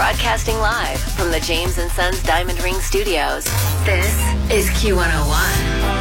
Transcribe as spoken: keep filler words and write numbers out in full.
Broadcasting live from the James and Sons Diamond Ring Studios. This is Q one oh one.